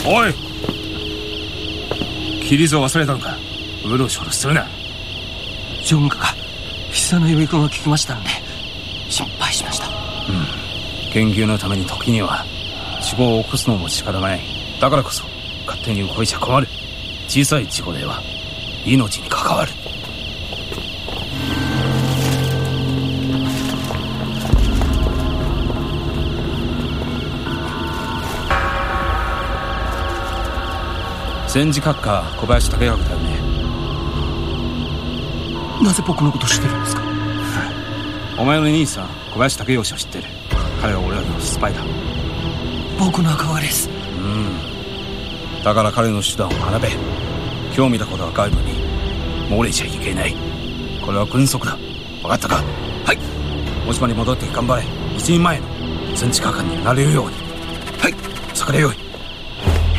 おい、キリズを忘れたのか。うろちょろするな。 将軍家が久の呼び声が聞きましたので心配しました。 研究のために時には事故を起こすのも仕方ない。だからこそ勝手に動いちゃ困る。小さい事故では命に関わる。戦時閣下小林武学だよね。 なぜ僕のこと知ってるんですか？ お前の兄さん小林武義を知ってる。彼は俺らのスパイだ。 僕の憧れです。 だから彼の手段を学べ。今日見たことは外部に漏れちゃいけない。これは軍則だ。分かったか？はい。持ち場に戻って頑張れ。一人前の戦地官になれるように。はい、そこでよい。